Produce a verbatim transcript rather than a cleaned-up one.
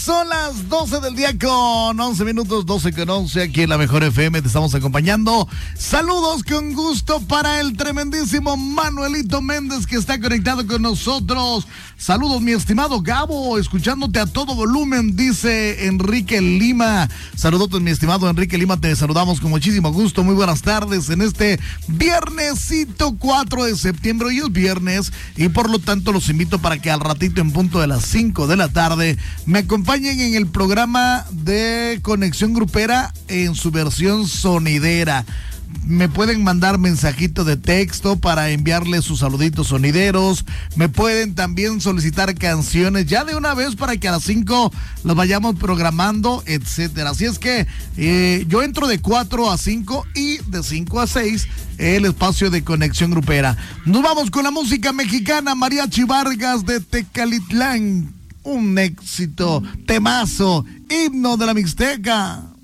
Son las doce del día con once minutos, doce con once, aquí en la Mejor F M te estamos acompañando. Saludos con gusto para el tremendísimo Manuelito Méndez que está conectado con nosotros. Saludos mi estimado Gabo, escuchándote a todo volumen, dice Enrique Lima. Saludos mi estimado Enrique Lima, te saludamos con muchísimo gusto. Muy buenas tardes en este viernesito cuatro de septiembre. Hoy es viernes y por lo tanto los invito para que al ratito en punto de las cinco de la tarde me acompañen en el programa de Conexión Grupera en su versión sonidera. Me pueden mandar mensajito de texto para enviarles sus saluditos sonideros. Me pueden también solicitar canciones ya de una vez para que a las cinco las vayamos programando, etcétera. Así es que eh, yo entro de cuatro a cinco y de cinco a seis el espacio de Conexión Grupera. Nos vamos con la música mexicana. Mariachi Vargas de Tecalitlán. Un éxito, temazo, himno de la Mixteca.